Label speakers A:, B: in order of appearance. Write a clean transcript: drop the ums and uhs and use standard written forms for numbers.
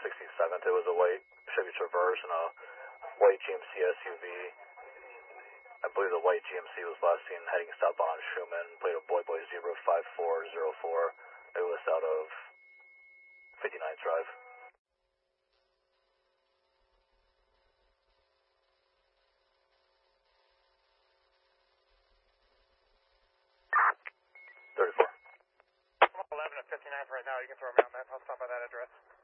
A: 67th. It was a white Chevy Traverse and a white GMC SUV. I believe the white GMC was last seen heading southbound on Schumann, plate of Boy 05404. It was out of 59th Drive.
B: I'm 11 at 59th right now. You can throw me on that. I'll stop by that address.